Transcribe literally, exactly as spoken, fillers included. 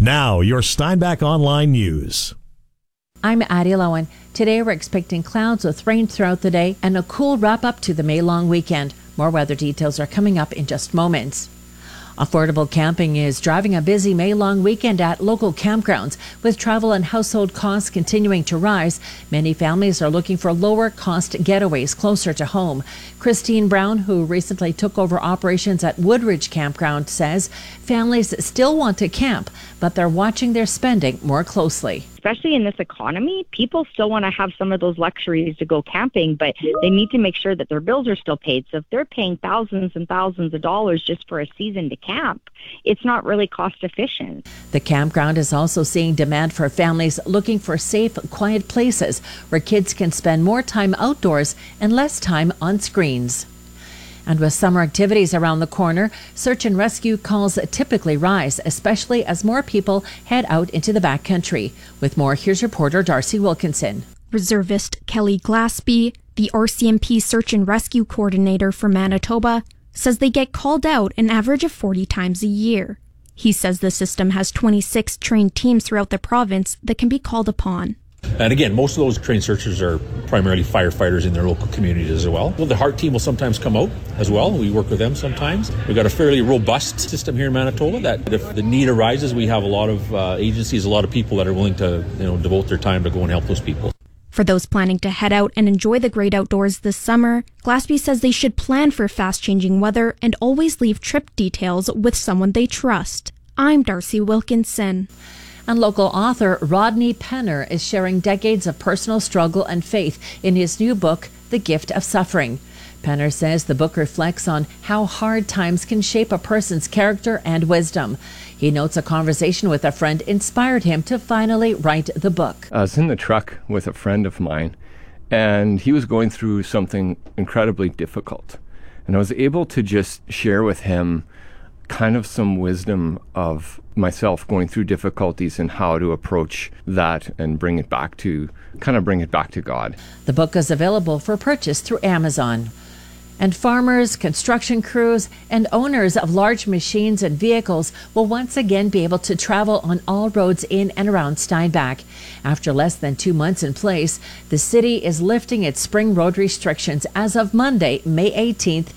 Now, your Steinbach Online News. I'm Addie Lowen. Today we're expecting clouds with rain throughout the day and a cool wrap-up to the May long weekend. More weather details are coming up in just moments. Affordable camping is driving a busy May long weekend at local campgrounds. With travel and household costs continuing to rise, many families are looking for lower cost getaways closer to home. Christine Brown, who recently took over operations at Woodridge Campground, says families still want to camp, but they're watching their spending more closely. Especially in this economy, people still want to have some of those luxuries to go camping, but they need to make sure that their bills are still paid. So if they're paying thousands and thousands of dollars just for a season to camp, it's not really cost efficient. The campground is also seeing demand for families looking for safe, quiet places where kids can spend more time outdoors and less time on screens. And with summer activities around the corner, search and rescue calls typically rise, especially as more people head out into the backcountry. With more, here's reporter Darcy Wilkinson. Reservist Kelly Glaspie, the R C M P search and rescue coordinator for Manitoba, says they get called out an average of forty times a year. He says the system has twenty-six trained teams throughout the province that can be called upon. And again, most of those trained searchers are primarily firefighters in their local communities as well. Well, the HEART team will sometimes come out as well. We work with them sometimes. We've got a fairly robust system here in Manitoba that if the need arises, we have a lot of uh, agencies, a lot of people that are willing to, you know, devote their time to go and help those people. For those planning to head out and enjoy the great outdoors this summer, Glaspie says they should plan for fast-changing weather and always leave trip details with someone they trust. I'm Darcy Wilkinson. And local author Rodney Penner is sharing decades of personal struggle and faith in his new book, The Gift of Suffering. Penner says the book reflects on how hard times can shape a person's character and wisdom. He notes a conversation with a friend inspired him to finally write the book. I was in the truck with a friend of mine, and he was going through something incredibly difficult. And I was able to just share with him kind of some wisdom of myself going through difficulties and how to approach that and bring it back to, kind of bring it back to God. The book is available for purchase through Amazon. And farmers, construction crews, and owners of large machines and vehicles will once again be able to travel on all roads in and around Steinbach. After less than two months in place, the city is lifting its spring road restrictions as of Monday, May eighteenth,